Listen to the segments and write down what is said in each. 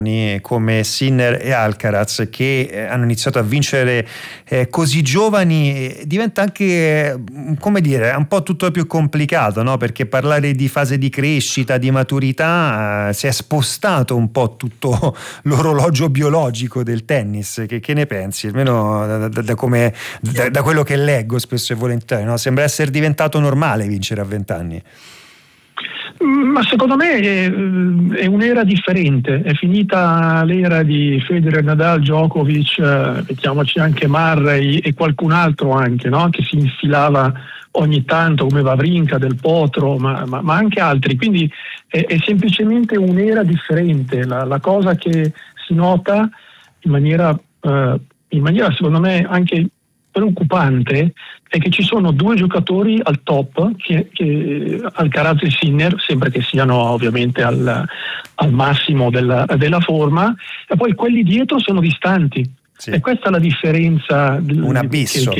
come Sinner e Alcaraz, che hanno iniziato a vincere così giovani, diventa anche, come dire, un po' tutto più complicato, no? Perché parlare di fase di crescita, di maturità, si è spostato un po' tutto l'orologio biologico del tennis. Che ne pensi? Almeno da quello che leggo spesso e volentieri, no? Sembra essere diventato normale vincere a 20 anni. Ma secondo me è un'era differente, è finita l'era di Federer, Nadal, Djokovic, mettiamoci anche Murray e qualcun altro anche, no? Che si infilava ogni tanto come Wawrinka, Del Potro, ma anche altri, quindi è semplicemente un'era differente. La cosa che si nota in maniera secondo me anche preoccupante è che ci sono due giocatori al top, che Alcaraz e Sinner, sempre che siano ovviamente al massimo della forma, e poi quelli dietro sono distanti. Sì. E questa è la differenza. Un abisso.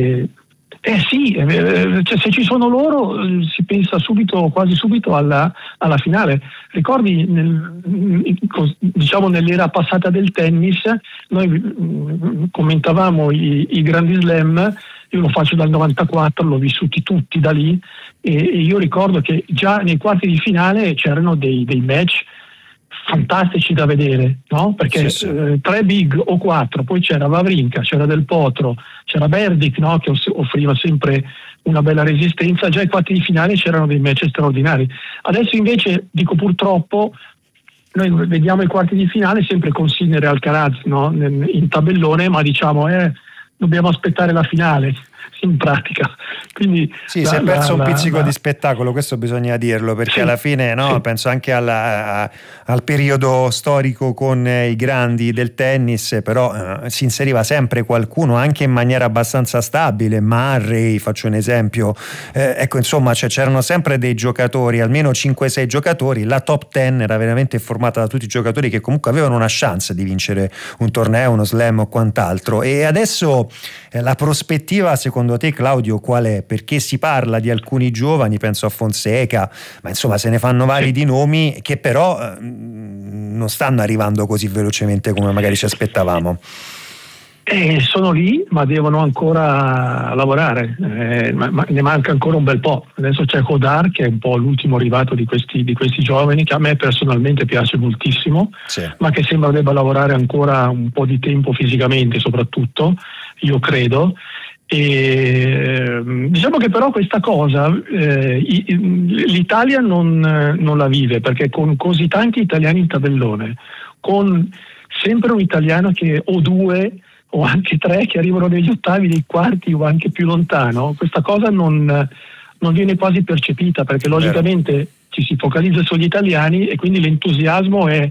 Cioè, se ci sono loro si pensa quasi subito alla finale. Ricordi nell'era passata del tennis noi commentavamo i grandi slam, io lo faccio dal 94, l'ho vissuti tutti da lì e io ricordo che già nei quarti di finale c'erano dei match fantastici da vedere, no? Perché sì. 3 big o 4, poi c'era Wawrinka, c'era Del Potro, c'era Berdych, no? Che offriva sempre una bella resistenza. Già ai quarti di finale c'erano dei match straordinari. Adesso invece, dico purtroppo, noi vediamo i quarti di finale sempre con Sinner e Alcaraz, no? In tabellone, ma diciamo dobbiamo aspettare la finale in pratica. Quindi sì, si è perso un pizzico di spettacolo, questo bisogna dirlo, perché sì, alla fine sì. Penso anche al periodo storico con i grandi del tennis, però si inseriva sempre qualcuno anche in maniera abbastanza stabile. Murray, faccio un esempio, ecco, insomma, c'erano sempre dei giocatori, almeno 5-6 giocatori. La top 10 era veramente formata da tutti i giocatori che comunque avevano una chance di vincere un torneo, uno slam o quant'altro. E adesso la prospettiva, secondo te, Claudio, qual è? Perché si parla di alcuni giovani, penso a Fonseca, ma insomma se ne fanno vari di nomi che però non stanno arrivando così velocemente come magari ci aspettavamo. Sono lì, ma devono ancora lavorare, ma ne manca ancora un bel po'. Adesso c'è Hodar, che è un po' l'ultimo arrivato di questi giovani, che a me personalmente piace moltissimo, sì. Ma che sembra debba lavorare ancora un po' di tempo fisicamente, soprattutto, io credo. E diciamo che però questa cosa l'Italia non la vive, perché con così tanti italiani in tabellone, con sempre un italiano o due o anche 3 che arrivano negli ottavi, nei quarti o anche più lontano, questa cosa non viene quasi percepita, perché logicamente ci si focalizza sugli italiani e quindi l'entusiasmo è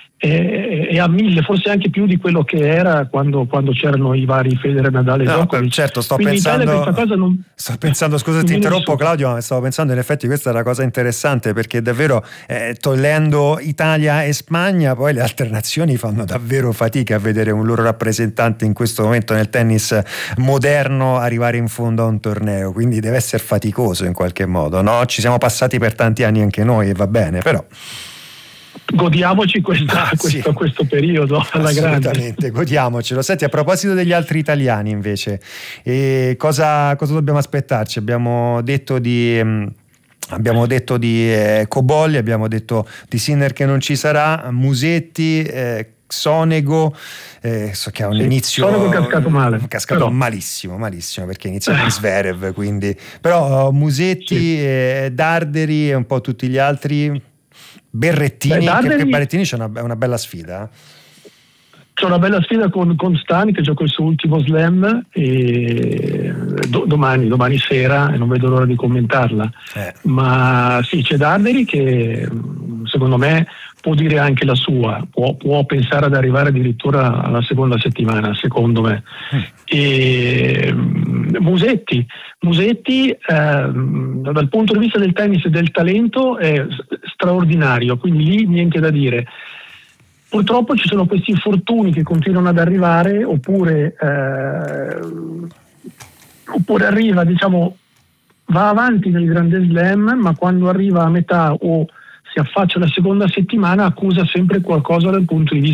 a 1000, forse anche più di quello che era quando c'erano i vari Federer, Nadal e Djokovic. Certo, sto pensando, scusa ti interrompo Claudio, ma stavo pensando in effetti questa è una cosa interessante, perché davvero togliendo Italia e Spagna, poi le altre nazioni fanno davvero fatica a vedere un loro rappresentante in questo momento nel tennis moderno arrivare in fondo a un torneo, quindi deve essere faticoso in qualche modo, no? Ci siamo passati per tanti anni anche noi e va bene, però godiamoci questo periodo alla grande. Assolutamente, godiamocelo. Senti, a proposito degli altri italiani invece, cosa dobbiamo aspettarci? Abbiamo detto di Cobolli, abbiamo detto di Sinner che non ci sarà, Musetti, Sonego, so che ha un inizio Sonego cascato malissimo perché inizia con Zverev, quindi però Musetti, Darderi e un po' tutti gli altri. Berrettini, che Berrettini c'è una bella sfida. C'è una bella sfida con Stani, che gioca il suo ultimo slam domani sera, e non vedo l'ora di commentarla. Ma sì, c'è Darderi che secondo me può dire anche la sua, può pensare ad arrivare addirittura alla seconda settimana, secondo me. E Musetti dal punto di vista del tennis e del talento è straordinario, quindi lì niente da dire. Purtroppo ci sono questi infortuni che continuano ad arrivare, oppure arriva, diciamo, va avanti nel grande slam, ma quando arriva a metà o si affaccia alla seconda settimana, accusa sempre qualcosa dal punto di vista